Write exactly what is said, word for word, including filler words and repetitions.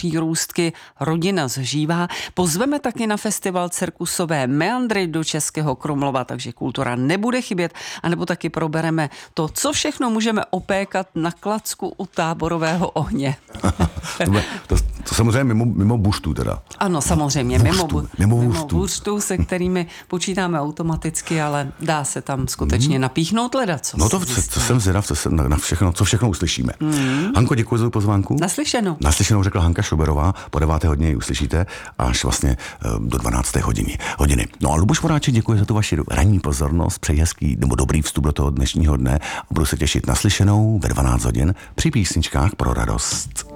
přírůstky Rodina z Žívá. Pozveme taky na festival Cirkusové meandry do Českého Krumlova, takže kultura nebude chybět, anebo taky probereme to, co všechno můžeme opékat na klacku u táborového ohně. to, to, to samozřejmě mimo, mimo buštu teda. Ano, samozřejmě, mimo, buštu, mimo, mimo buštu. buštu, se kterými počítáme automaticky, ale dá se tam skutečně mm. napíchnout ledacos. No to, co, co jsem zvědav, co, jsem, na všechno, co všechno uslyšíme. Mm. Hanko, děkuji za pozvánku. Naslyšenou. Naslyšenou řekla Hanka Šuberová, po deváté hodině ji uslyšíte až vlastně do dvanácté hodiny. hodiny. No a Luboš Voráček, děkuji za tu vaši ranní pozornost, přeji hezký nebo dobrý vstup do toho dnešního dne a budu se těšit naslyšenou ve dvanáct hodin při písničkách pro radost.